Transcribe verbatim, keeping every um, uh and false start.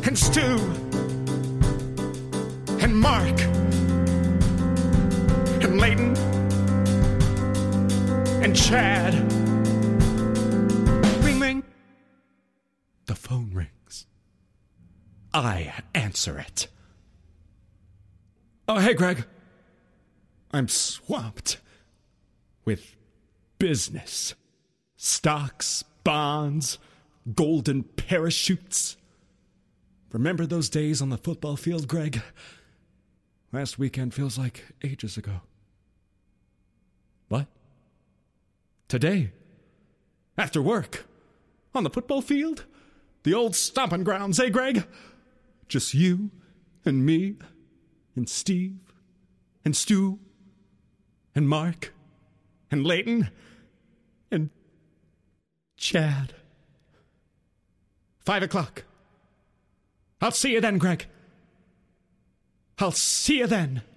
and Stu and Mark and Leighton and Chad. Ring, ring. The phone rings. I answer it. Oh, hey, Greg. I'm swamped with business. Stocks, bonds, golden parachutes. Remember those days on the football field, Greg? Last weekend feels like ages ago. What? Today? After work? On the football field? The old stomping grounds, eh, Greg? Just you and me and Steve and Stu and Mark and Leighton and Chad. Five o'clock. I'll see you then, Greg. I'll see you then.